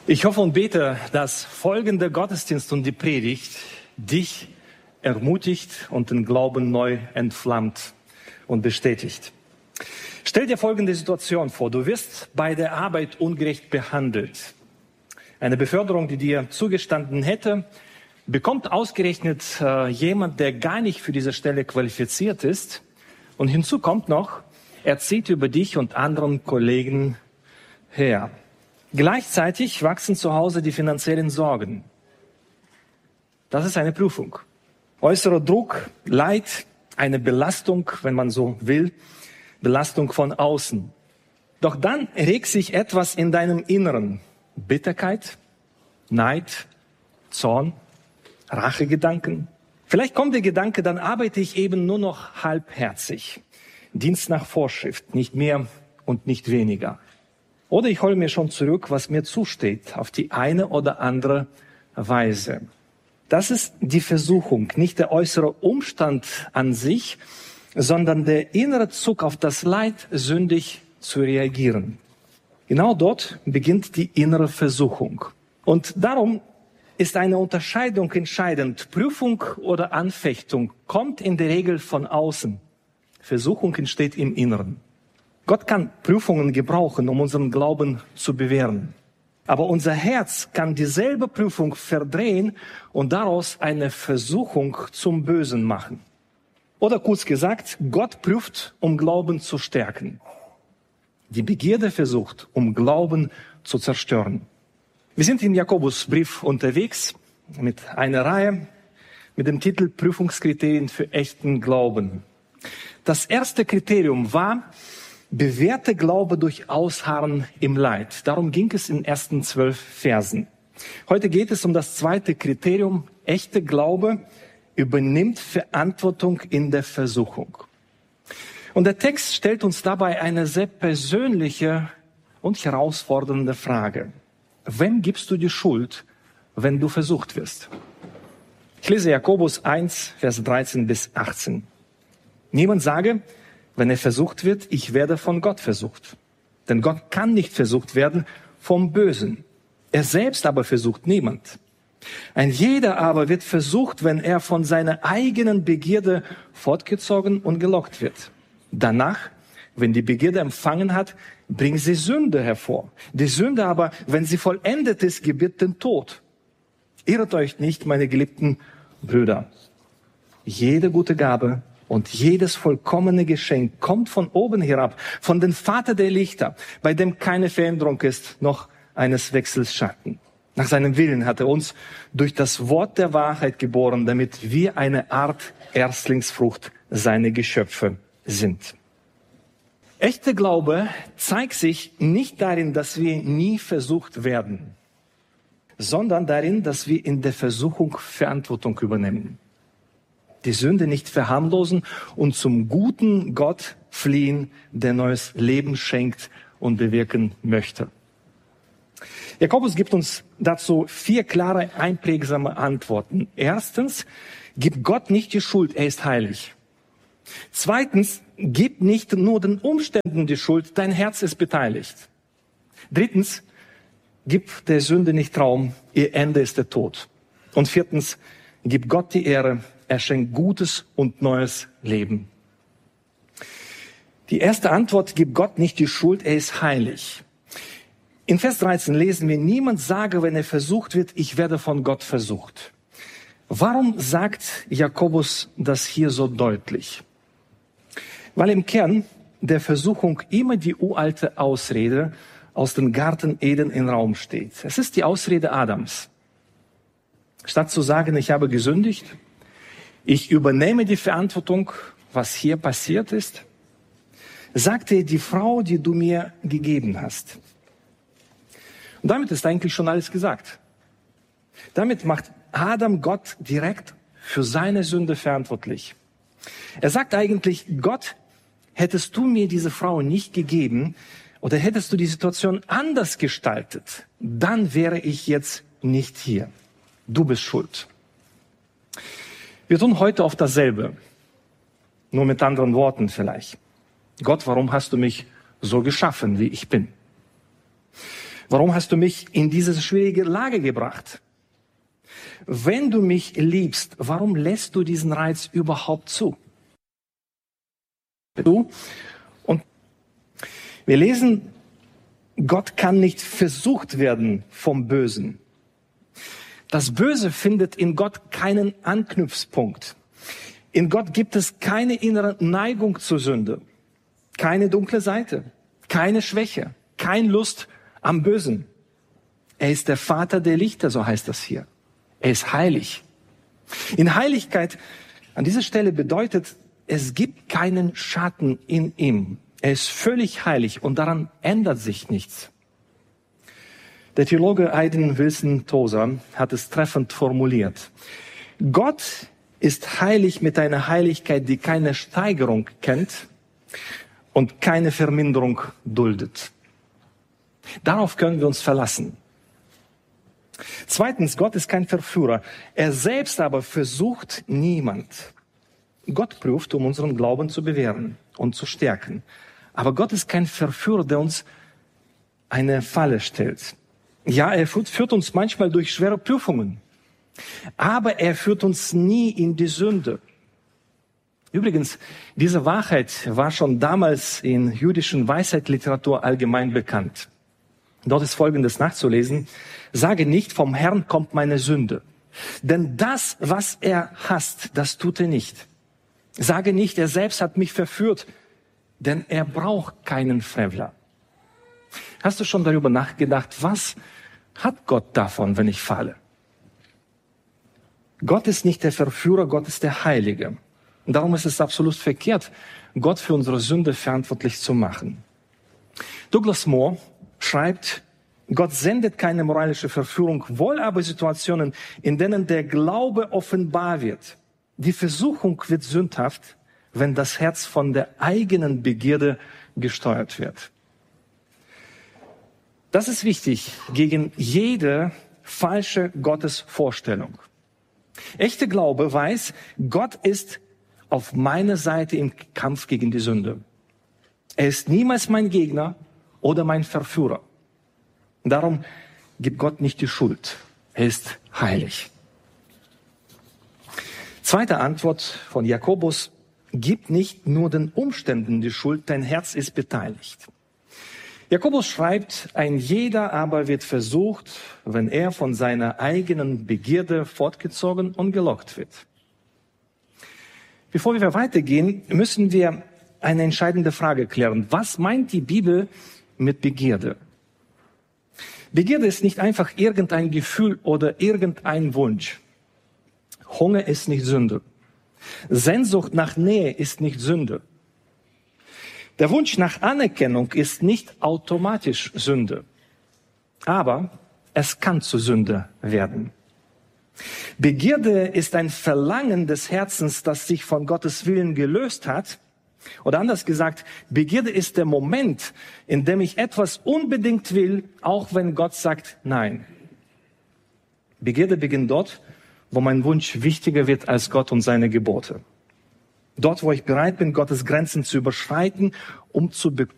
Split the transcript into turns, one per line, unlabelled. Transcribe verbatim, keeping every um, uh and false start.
Ich hoffe und bete, dass folgender Gottesdienst und die Predigt dich ermutigt und den Glauben neu entflammt und bestätigt. Stell dir folgende Situation vor. Du wirst bei der Arbeit ungerecht behandelt. Eine Beförderung, die dir zugestanden hätte, bekommt ausgerechnet äh, jemand, der gar nicht für diese Stelle qualifiziert ist. Und hinzu kommt noch, er zieht über dich und anderen Kollegen her. Gleichzeitig wachsen zu Hause die finanziellen Sorgen. Das ist eine Prüfung. Äußerer Druck, Leid, eine Belastung, wenn man so will, Belastung von außen. Doch dann regt sich etwas in deinem Inneren. Bitterkeit, Neid, Zorn, Rachegedanken. Vielleicht kommt der Gedanke, dann arbeite ich eben nur noch halbherzig. Dienst nach Vorschrift, nicht mehr und nicht weniger. Oder ich hole mir schon zurück, was mir zusteht, auf die eine oder andere Weise. Das ist die Versuchung, nicht der äußere Umstand an sich, sondern der innere Zug auf das Leid, sündig zu reagieren. Genau dort beginnt die innere Versuchung. Und darum ist eine Unterscheidung entscheidend. Prüfung oder Anfechtung kommt in der Regel von außen. Versuchung entsteht im Inneren. Gott kann Prüfungen gebrauchen, um unseren Glauben zu bewähren. Aber unser Herz kann dieselbe Prüfung verdrehen und daraus eine Versuchung zum Bösen machen. Oder kurz gesagt, Gott prüft, um Glauben zu stärken. Die Begierde versucht, um Glauben zu zerstören. Wir sind in Jakobusbrief unterwegs mit einer Reihe mit dem Titel Prüfungskriterien für echten Glauben. Das erste Kriterium war, bewährte Glaube durch Ausharren im Leid. Darum ging es in den ersten zwölf Versen. Heute geht es um das zweite Kriterium. Echte Glaube übernimmt Verantwortung in der Versuchung. Und der Text stellt uns dabei eine sehr persönliche und herausfordernde Frage. Wem gibst du die Schuld, wenn du versucht wirst? Ich lese Jakobus eins, Vers dreizehn bis achtzehn. Niemand sage, wenn er versucht wird, ich werde von Gott versucht. Denn Gott kann nicht versucht werden vom Bösen. Er selbst aber versucht niemand. Ein jeder aber wird versucht, wenn er von seiner eigenen Begierde fortgezogen und gelockt wird. Danach, wenn die Begierde empfangen hat, bringt sie Sünde hervor. Die Sünde aber, wenn sie vollendet ist, gebiert den Tod. Irret euch nicht, meine geliebten Brüder. Jede gute Gabe und jedes vollkommene Geschenk kommt von oben herab, von dem Vater der Lichter, bei dem keine Veränderung ist, noch eines Wechsels Schatten. Nach seinem Willen hat er uns durch das Wort der Wahrheit geboren, damit wir eine Art Erstlingsfrucht seiner Geschöpfe sind. Echter Glaube zeigt sich nicht darin, dass wir nie versucht werden, sondern darin, dass wir in der Versuchung Verantwortung übernehmen. Die Sünde nicht verharmlosen und zum guten Gott fliehen, der neues Leben schenkt und bewirken möchte. Jakobus gibt uns dazu vier klare, einprägsame Antworten. Erstens, gib Gott nicht die Schuld, er ist heilig. Zweitens, gib nicht nur den Umständen die Schuld, dein Herz ist beteiligt. Drittens, gib der Sünde nicht Raum, ihr Ende ist der Tod. Und viertens, gib Gott die Ehre, er schenkt gutes und neues Leben. Die erste Antwort, gib Gott nicht die Schuld, er ist heilig. In Vers dreizehn lesen wir, niemand sage, wenn er versucht wird, ich werde von Gott versucht. Warum sagt Jakobus das hier so deutlich? Weil im Kern der Versuchung immer die uralte Ausrede aus dem Garten Eden im Raum steht. Es ist die Ausrede Adams. Statt zu sagen, ich habe gesündigt, ich übernehme die Verantwortung, was hier passiert ist, sagte er, die Frau, die du mir gegeben hast. Und damit ist eigentlich schon alles gesagt. Damit macht Adam Gott direkt für seine Sünde verantwortlich. Er sagt eigentlich, Gott, hättest du mir diese Frau nicht gegeben oder hättest du die Situation anders gestaltet, dann wäre ich jetzt nicht hier. Du bist schuld. Wir tun heute oft dasselbe, nur mit anderen Worten vielleicht. Gott, warum hast du mich so geschaffen, wie ich bin? Warum hast du mich in diese schwierige Lage gebracht? Wenn du mich liebst, warum lässt du diesen Reiz überhaupt zu? Du und wir lesen, Gott kann nicht versucht werden vom Bösen. Das Böse findet in Gott keinen Anknüpfpunkt. In Gott gibt es keine innere Neigung zur Sünde, keine dunkle Seite, keine Schwäche, keine Lust am Bösen. Er ist der Vater der Lichter, so heißt das hier. Er ist heilig. In Heiligkeit, an dieser Stelle bedeutet, es gibt keinen Schatten in ihm. Er ist völlig heilig und daran ändert sich nichts. Der Theologe Aiden Wilson Tozer hat es treffend formuliert. Gott ist heilig mit einer Heiligkeit, die keine Steigerung kennt und keine Verminderung duldet. Darauf können wir uns verlassen. Zweitens, Gott ist kein Verführer. Er selbst aber versucht niemand. Gott prüft, um unseren Glauben zu bewähren und zu stärken. Aber Gott ist kein Verführer, der uns eine Falle stellt. Ja, er führt uns manchmal durch schwere Prüfungen. Aber er führt uns nie in die Sünde. Übrigens, diese Wahrheit war schon damals in jüdischen Weisheitsliteratur allgemein bekannt. Dort ist Folgendes nachzulesen. Sage nicht, vom Herrn kommt meine Sünde. Denn das, was er hasst, das tut er nicht. Sage nicht, er selbst hat mich verführt, denn er braucht keinen Frevler. Hast du schon darüber nachgedacht, was hat Gott davon, wenn ich falle? Gott ist nicht der Verführer, Gott ist der Heilige. Und darum ist es absolut verkehrt, Gott für unsere Sünde verantwortlich zu machen. Douglas Moore schreibt, Gott sendet keine moralische Verführung, wohl aber Situationen, in denen der Glaube offenbar wird. Die Versuchung wird sündhaft, wenn das Herz von der eigenen Begierde gesteuert wird. Das ist wichtig gegen jede falsche Gottesvorstellung. Echter Glaube weiß, Gott ist auf meiner Seite im Kampf gegen die Sünde. Er ist niemals mein Gegner oder mein Verführer. Darum gibt Gott nicht die Schuld. Er ist heilig. Zweite Antwort von Jakobus: Gib nicht nur den Umständen die Schuld, dein Herz ist beteiligt. Jakobus schreibt, ein jeder aber wird versucht, wenn er von seiner eigenen Begierde fortgezogen und gelockt wird. Bevor wir weitergehen, müssen wir eine entscheidende Frage klären. Was meint die Bibel mit Begierde? Begierde ist nicht einfach irgendein Gefühl oder irgendein Wunsch. Hunger ist nicht Sünde. Sehnsucht nach Nähe ist nicht Sünde. Der Wunsch nach Anerkennung ist nicht automatisch Sünde. Aber es kann zu Sünde werden. Begierde ist ein Verlangen des Herzens, das sich von Gottes Willen gelöst hat. Oder anders gesagt, Begierde ist der Moment, in dem ich etwas unbedingt will, auch wenn Gott sagt Nein. Begierde beginnt dort, wo mein Wunsch wichtiger wird als Gott und seine Gebote. Dort, wo ich bereit bin, Gottes Grenzen zu überschreiten, um zu bekommen,